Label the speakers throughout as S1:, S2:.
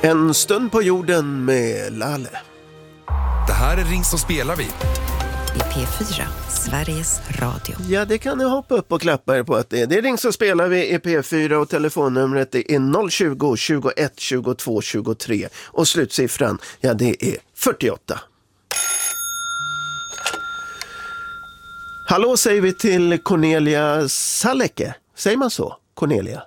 S1: En stund på jorden med Lalle.
S2: Det här är Ring så spelar vi.
S3: I P4, Sveriges Radio.
S1: Ja, det kan ni hoppa upp och klappa er på att det är. Det är Ring så spelar vi i P4 och telefonnumret är 020 21 22 23. Och slutsiffran, ja det är 48. Hallå säger vi till Cornelia Saleke. Säger man så? Cornelia?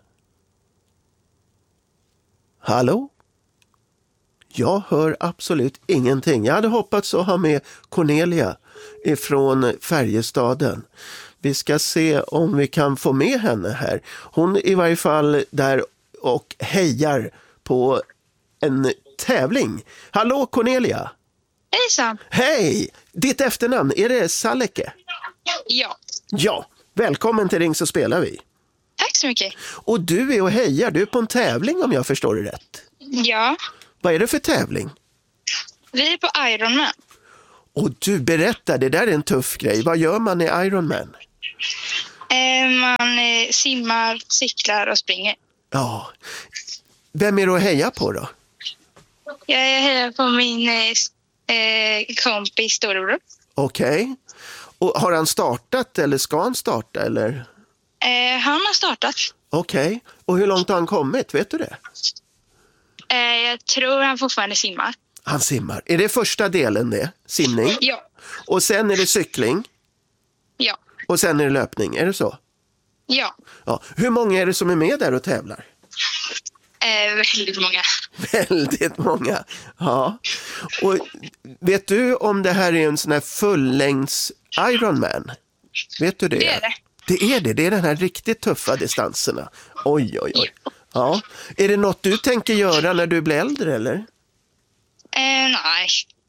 S1: Hallå? Jag hör absolut ingenting. Jag hade hoppats att ha med Cornelia ifrån Färjestaden. Vi ska se om vi kan få med henne här. Hon är i varje fall där och hejar på en tävling. Hallå Cornelia!
S4: Hejsan!
S1: Hej! Ditt efternamn, är det Saleke?
S4: Ja.
S1: Ja, välkommen till Ring så spelar vi.
S4: Tack så mycket.
S1: Och du är och hejar, du är på en tävling om jag förstår det rätt.
S4: Ja.
S1: Vad är det för tävling?
S4: Vi är på Ironman.
S1: Och du berättar, det där är en tuff grej. Vad gör man i Ironman?
S4: Man simmar, cyklar och springer.
S1: Ja. Vem är du att heja på då?
S4: Jag hejar på min kompis storebror.
S1: Okej. Och har han startat eller ska han starta eller?
S4: Han har startat.
S1: Okej. Och hur långt har han kommit? Vet du det?
S4: Jag tror han fortfarande simmar.
S1: Han simmar. Är det första delen det? Simning?
S4: Ja.
S1: Och sen är det cykling?
S4: Ja.
S1: Och sen är det löpning, är det så?
S4: Ja.
S1: Ja. Hur många är det som är med där och tävlar?
S4: Väldigt många.
S1: Väldigt många. Ja. Och vet du om det här är en sån här fullängds Ironman? Vet du det?
S4: Det är det.
S1: Det är det. Det är den här riktigt tuffa distanserna. Oj, oj, oj. Ja. Är det något du tänker göra när du blir äldre eller?
S4: Nej.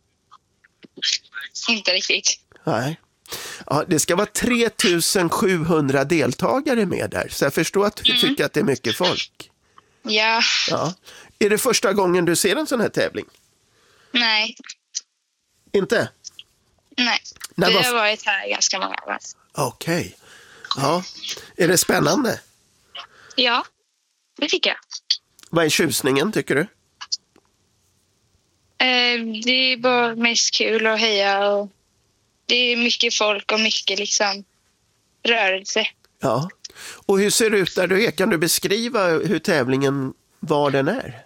S4: Inte riktigt.
S1: Nej. Ja, det ska vara 3700 deltagare med där. Så jag förstår att du tycker att det är mycket folk.
S4: Ja.
S1: Ja. Är det första gången du ser en sån här tävling?
S4: Nej.
S1: Inte?
S4: Nej.
S1: När
S4: Vi
S1: var-
S4: har varit här ganska många år.
S1: Okej. Ja. Är det spännande?
S4: Ja. Det tycker jag.
S1: Vad är tjusningen tycker du?
S4: Det är bara mest kul att heja och det är mycket folk och mycket liksom rörelse.
S1: Ja. Och hur ser det ut där du är? Kan du beskriva hur tävlingen, var den är?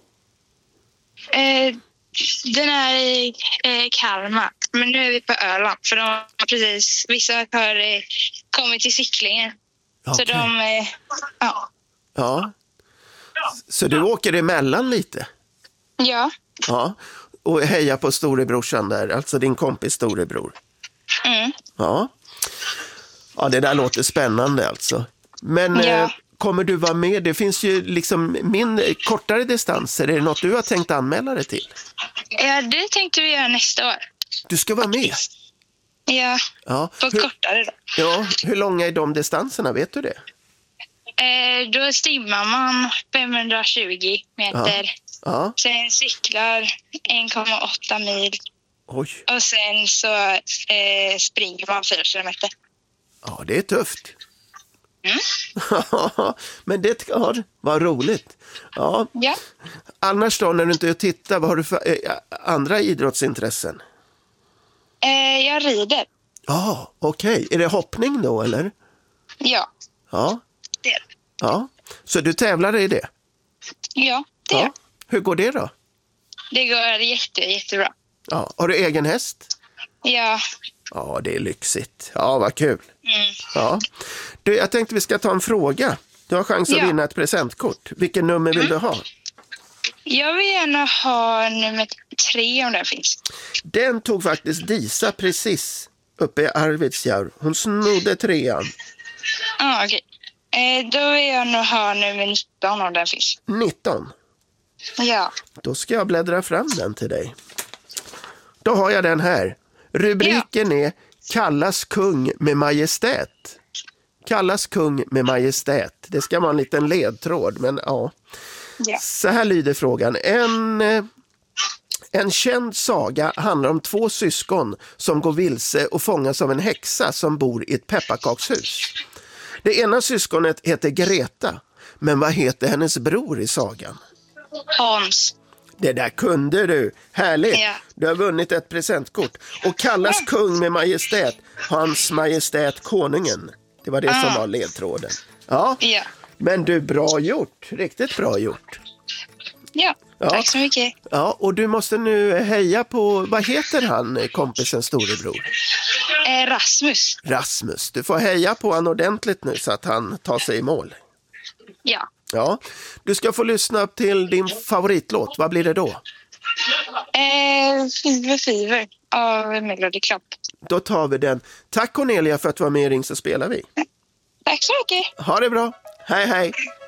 S4: Den är i Kalmar, men nu är vi på Öland för de har precis, vissa har kommit till cyklingen. Så
S1: Okej.
S4: ja.
S1: Ja. Så du åker emellan lite?
S4: Ja.
S1: Ja. Och heja på storebrorsan där, alltså din kompis storebror.
S4: Mm.
S1: Ja. Ja, det där låter spännande alltså. Men
S4: Ja.
S1: kommer du vara med? Det finns ju liksom kortare distanser. Är det något du har tänkt anmäla dig till?
S4: Ja, det tänkte vi göra nästa år.
S1: Du ska vara med?
S4: Ja,
S1: Ja.
S4: på kortare då.
S1: Ja, hur långa är de distanserna? Vet du det?
S4: Då simmar man 520 meter.
S1: Ja.
S4: Sen cyklar 1,8 mil.
S1: Oj.
S4: Och sen så springer man 4 kilometer.
S1: Ja, det är tufft.
S4: Mm.
S1: Men det var roligt. Ja.
S4: Ja.
S1: Annars då, när du inte tittar, vad har du för andra idrottsintressen?
S4: Jag rider.
S1: Ja, okej. Är det hoppning då, eller?
S4: Ja,
S1: Ja.
S4: det är det.
S1: Ja. Så du tävlar i det?
S4: Ja, det är det.
S1: Hur går det då?
S4: Det går jättebra.
S1: Ja. Har du egen häst?
S4: Ja.
S1: Ja, det är lyxigt. Ja, vad kul.
S4: Mm.
S1: Ja. Du, jag tänkte vi ska ta en fråga. Du har chans att
S4: Ja.
S1: vinna ett presentkort. Vilken nummer vill du ha?
S4: Jag vill gärna ha nummer 3 om den finns.
S1: Den tog faktiskt Disa precis uppe i Arvidsjaur. Hon snodde 3:an.
S4: Ah, okej. Då vill jag nog ha nummer 19 om den finns.
S1: 19.
S4: Ja.
S1: Då ska jag bläddra fram den till dig. Då har jag den här. Rubriken är Kallas kung med majestät. Kallas kung med majestät. Det ska vara en liten ledtråd, men ja.
S4: Ja.
S1: Så här lyder frågan. En känd saga handlar om 2 syskon som går vilse och fångas av en häxa som bor i ett pepparkakshus. Det ena syskonet heter Greta, men vad heter hennes bror i sagan?
S4: Hans.
S1: Det där kunde du. Härligt.
S4: Ja.
S1: Du har vunnit ett presentkort. Och kallas kung med majestät. Hans majestät konungen. Det var det som var ledtråden. Ja.
S4: Ja.
S1: Men du, bra gjort. Riktigt bra gjort.
S4: Ja,
S1: Ja.
S4: tack så mycket.
S1: Ja, och du måste nu heja på, vad heter han, kompisens storebror?
S4: Rasmus.
S1: Rasmus. Du får heja på han ordentligt nu så att han tar sig i mål.
S4: Ja.
S1: Ja, du ska få lyssna till din favoritlåt. Vad blir det då?
S4: Fever av Melody Club.
S1: Då tar vi den. Tack Cornelia för att du var med i Ring så spelar vi.
S4: Tack så mycket.
S1: Ha det bra. Hej hej.